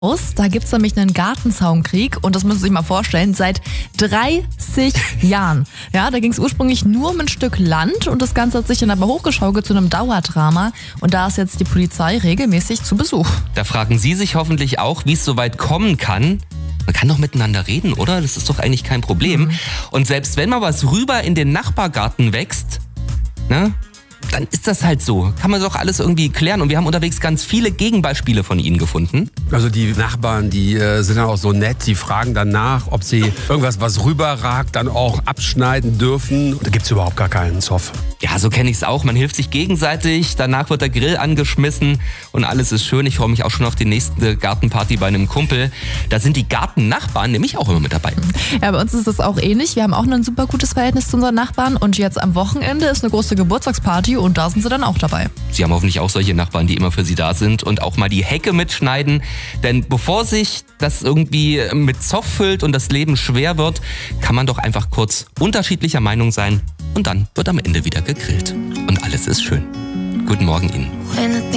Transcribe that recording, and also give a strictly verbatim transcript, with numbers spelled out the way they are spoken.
Da gibt es nämlich einen Gartenzaunkrieg und das müssen Sie sich mal vorstellen, seit dreißig Jahren. Ja, da ging es ursprünglich nur um ein Stück Land und das Ganze hat sich dann aber hochgeschaukelt zu einem Dauerdrama und da ist jetzt die Polizei regelmäßig zu Besuch. Da fragen Sie sich hoffentlich auch, wie es so weit kommen kann. Man kann doch miteinander reden, oder? Das ist doch eigentlich kein Problem. Mhm. Und selbst wenn mal was rüber in den Nachbargarten wächst, ne? Dann ist das halt so. Kann man doch alles irgendwie klären. Und wir haben unterwegs ganz viele Gegenbeispiele von Ihnen gefunden. Also die Nachbarn, die äh, sind dann auch so nett. Die fragen dann nach, ob sie irgendwas, was rüberragt, dann auch abschneiden dürfen. Da gibt's überhaupt gar keinen Zoff. Ja, so kenne ich es auch. Man hilft sich gegenseitig. Danach wird der Grill angeschmissen und alles ist schön. Ich freue mich auch schon auf die nächste Gartenparty bei einem Kumpel. Da sind die Gartennachbarn nämlich auch immer mit dabei. Ja, bei uns ist das auch ähnlich. Wir haben auch ein super gutes Verhältnis zu unseren Nachbarn. Und jetzt am Wochenende ist eine große Geburtstagsparty und da sind sie dann auch dabei. Sie haben hoffentlich auch solche Nachbarn, die immer für Sie da sind und auch mal die Hecke mitschneiden. Denn bevor sich das irgendwie mit Zoff füllt und das Leben schwer wird, kann man doch einfach kurz unterschiedlicher Meinung sein und dann wird am Ende wieder gegrillt. Und alles ist schön. Guten Morgen Ihnen.